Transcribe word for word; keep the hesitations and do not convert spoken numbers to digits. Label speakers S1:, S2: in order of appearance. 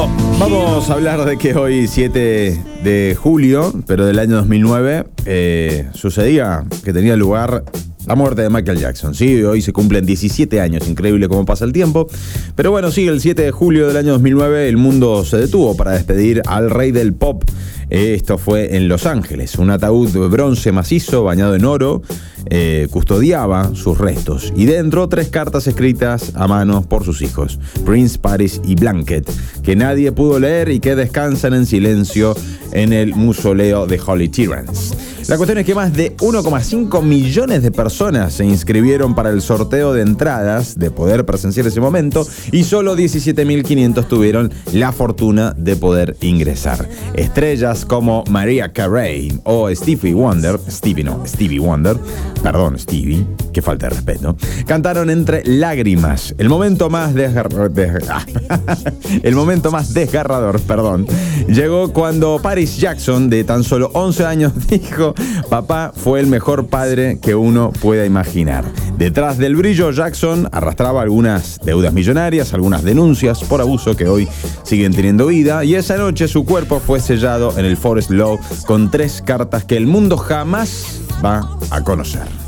S1: Bueno, vamos a hablar de que hoy, siete de julio, pero del año dos mil nueve, eh, sucedía que tenía lugar la muerte de Michael Jackson. Sí, hoy se cumplen diecisiete años, increíble cómo pasa el tiempo. Pero bueno, sí, el siete de julio del año dos mil nueve el mundo se detuvo para despedir al rey del pop. Esto fue en Los Ángeles. Un ataúd de bronce macizo bañado en oro eh, custodiaba sus restos. Y dentro, tres cartas escritas a mano por sus hijos, Prince, Paris y Blanket, que nadie pudo leer y que descansan en silencio en el mausoleo de Holy Terrence. La cuestión es que más de uno coma cinco millones de personas se inscribieron para el sorteo de entradas de poder presenciar ese momento y solo diecisiete mil quinientos tuvieron la fortuna de poder ingresar. Estrellas como Mariah Carey o Stevie Wonder, Stevie no, Stevie Wonder, perdón Stevie, que falta de respeto, cantaron entre lágrimas. El momento más desgarrador, el momento más desgarrador, perdón, llegó cuando Paris Jackson, de tan solo once años, dijo: papá fue el mejor padre que uno pueda imaginar. Detrás del brillo, Jackson arrastraba algunas deudas millonarias, algunas denuncias por abuso que hoy siguen teniendo vida, y esa noche su cuerpo fue sellado en el Forest Lawn con tres cartas que el mundo jamás va a conocer.